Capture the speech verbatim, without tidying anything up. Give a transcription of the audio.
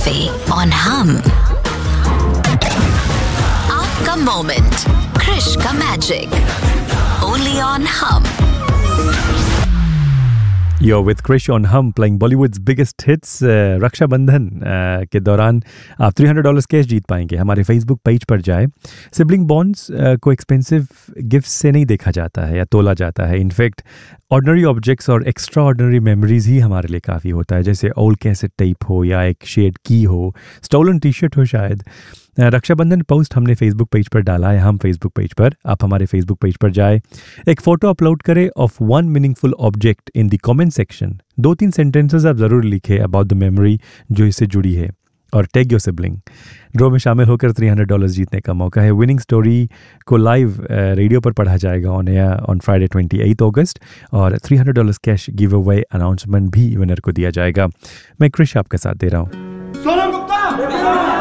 Cafe on Hum. आपका moment, Krrish का magic, only on Hum. You're with Krish on Hum, playing Bollywood's biggest hits. uh, रक्षा बंधन uh, के दौरान आप तीन सौ डॉलर्स कैश जीत पाएंगे. हमारे फेसबुक पेज पर जाए. सिबलिंग बॉन्ड्स uh, को एक्सपेंसिव गिफ्ट से नहीं देखा जाता है या तोला जाता है. इनफैक्ट ऑर्डनरी ऑब्जेक्ट्स और एक्स्ट्रा ऑर्डनरी मेमोरीज ही हमारे लिए काफ़ी होता है. जैसे ओल्ड कैसेट टेप हो या एक शेड की हो, स्टोलन टी शर्ट हो शायद. रक्षाबंधन पोस्ट हमने फेसबुक पेज पर डाला है, हम फेसबुक पेज पर. आप हमारे फेसबुक पेज पर जाए, एक फ़ोटो अपलोड करें of one meaningful object in the comment section. दो तीन सेंटेंसेस आप ज़रूर लिखें अबाउट द मेमोरी जो इससे जुड़ी है, और टैग योर सिबलिंग. ड्रॉ में शामिल होकर तीन सौ डॉलर्स जीतने का मौका है. विनिंग स्टोरी को लाइव रेडियो पर पढ़ा जाएगा ऑन एयर ऑन फ्राइडे अट्ठाईस अगस्त, और तीन सौ dollars cash give away announcement भी विनर को दिया जाएगा. मैं क्रिश आपका साथ दे रहा हूँ.